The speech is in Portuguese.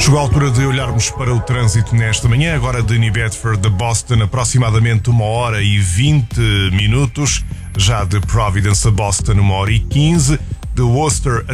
Chegou a altura de olharmos para o trânsito nesta manhã, agora de New Bedford a Boston, aproximadamente 1h20, já de Providence a Boston 1h15, de Worcester a